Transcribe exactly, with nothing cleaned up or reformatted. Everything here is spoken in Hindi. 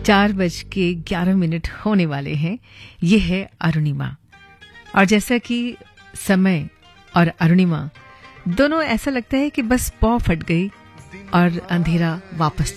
चार बज के ग्यारह मिनट होने वाले हैं। ये है अरुणिमा, और जैसा कि समय और अरुणिमा दोनों ऐसा लगता है कि बस पौ फट गई और अंधेरा वापस